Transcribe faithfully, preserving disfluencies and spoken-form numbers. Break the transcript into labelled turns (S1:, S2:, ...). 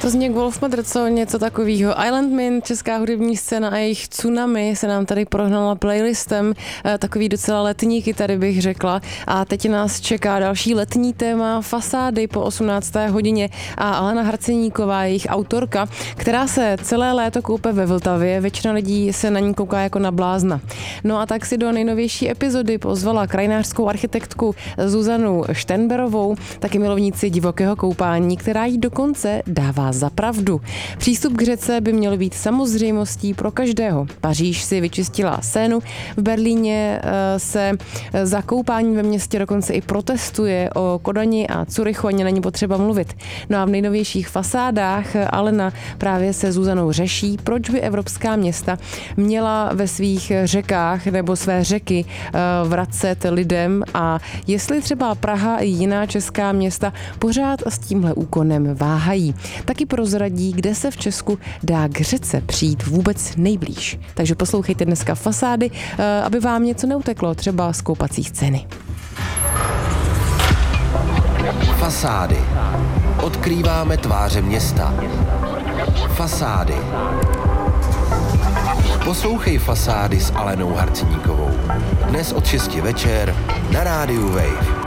S1: To zní jak Wolfmother, co něco takového. Island Mint, česká hudební scéna a jejich Tsunami se nám tady prohnala playlistem. Takový docela letníky tady bych řekla. A teď nás čeká další letní téma Fasády po osmnácté hodině a Alena Harceníková, jejich autorka, která se celé léto koupe ve Vltavě. Většina lidí se na ní kouká jako na blázna. No a tak si do nejnovější epizody pozvala krajinářskou architektku Zuzanu Štenberovou, taky milovníci divokého koupání, která jí dokonce dává za pravdu. Přístup k řece by měl být samozřejmostí pro každého. Paříž si vyčistila Seinu, v Berlíně se za koupání ve městě dokonce i protestuje, o Kodani a Curychu ani není potřeba mluvit. No a v nejnovějších Fasádách Alena právě se Zuzanou řeší, proč by evropská města měla ve svých řekách nebo své řeky vracet lidem a jestli třeba Praha i jiná česká města pořád s tímhle úkonem váhají. Taky prozradí, kde se v Česku dá k řece přijít vůbec nejblíž. Takže poslouchejte dneska Fasády, aby vám něco neuteklo, třeba z koupací scény.
S2: Fasády. Odkrýváme tváře města. Fasády. Poslouchej Fasády s Alenou Harceníkovou. Dnes od šesti večer na rádiu Wave.